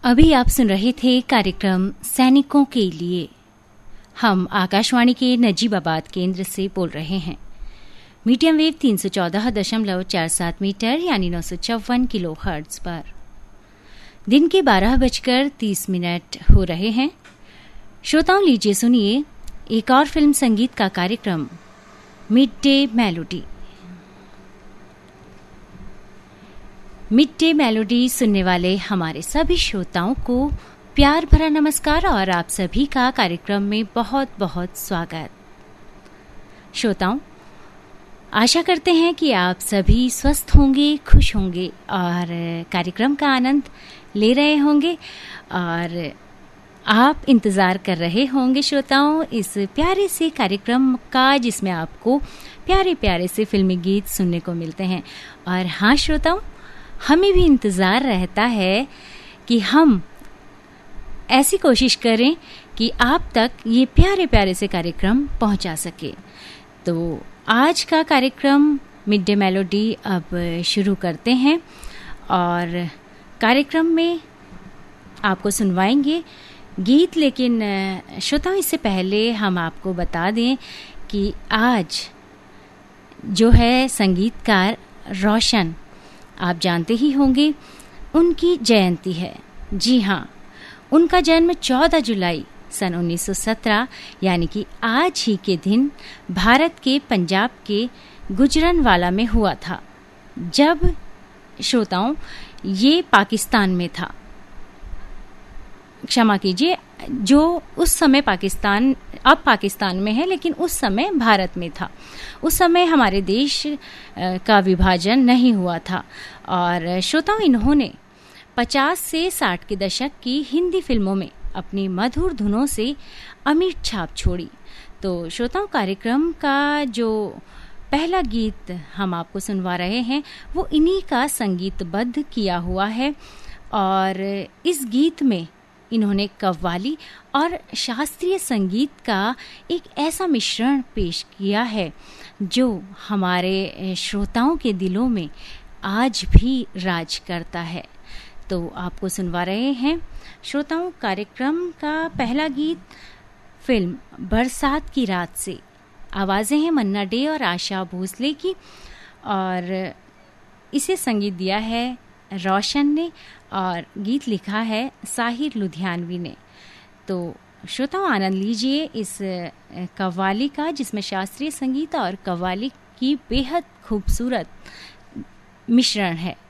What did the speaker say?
अभी आप सुन रहे थे कार्यक्रम सैनिकों के लिए। हम आकाशवाणी के नजीबाबाद केंद्र से बोल रहे हैं। मीडियम वेव 314.47 मीटर यानी 954 किलो हर्ट्ज पर। दिन के 12:30 हो रहे हैं। श्रोताओं, लीजिए सुनिए एक और फिल्म संगीत का कार्यक्रम mid day melody. Mid day melody सुनने वाले हमारे सभी श्रोताओं को प्यार भरा नमस्कार और आप सभी का कार्यक्रम में बहुत बहुत स्वागत। श्रोताओं, आशा करते हैं कि आप सभी स्वस्थ होंगे, खुश होंगे और कार्यक्रम का आनंद ले रहे होंगे और आप इंतज़ार कर रहे होंगे श्रोताओं इस प्यारे से कार्यक्रम का, जिसमें आपको प्यारे प्यारे से फिल्मी गीत सुनने को मिलते हैं। और हाँ श्रोताओं, हमें भी इंतज़ार रहता है कि हम ऐसी कोशिश करें कि आप तक ये प्यारे प्यारे से कार्यक्रम पहुंचा सके। तो आज का कार्यक्रम मिड डे मेलोडी अब शुरू करते हैं और कार्यक्रम में आपको सुनवाएंगे गीत। लेकिन श्रोताओं, इससे पहले हम आपको बता दें कि आज जो है संगीतकार रोशन, आप जानते ही होंगे, उनकी जयंती है। जी हाँ, उनका जन्म 14 जुलाई सन 1917 यानी कि आज ही के दिन भारत के पंजाब के गुजरनवाला में हुआ था, जब श्रोताओं ये पाकिस्तान में था। क्षमा कीजिए, जो उस समय पाकिस्तान, अब पाकिस्तान में है लेकिन उस समय भारत में था। उस समय हमारे देश का विभाजन नहीं हुआ था। और श्रोताओं, इन्होंने 50 से 60 के दशक की हिंदी फिल्मों में अपनी मधुर धुनों से अमिट छाप छोड़ी। तो श्रोताओं, कार्यक्रम का जो पहला गीत हम आपको सुनवा रहे हैं वो इन्हीं का संगीतबद्ध किया हुआ है। और इस गीत में इन्होंने कव्वाली और शास्त्रीय संगीत का एक ऐसा मिश्रण पेश किया है जो हमारे श्रोताओं के दिलों में आज भी राज करता है। तो आपको सुनवा रहे हैं श्रोताओं कार्यक्रम का पहला गीत फिल्म बरसात की रात से। आवाज़ें हैं मन्ना डे और आशा भोसले की और इसे संगीत दिया है रोशन ने और गीत लिखा है साहिर लुधियानवी ने। तो श्रोताओं, आनंद लीजिए इस कव्वाली का, जिसमें शास्त्रीय संगीत और कव्वाली की बेहद खूबसूरत मिश्रण है।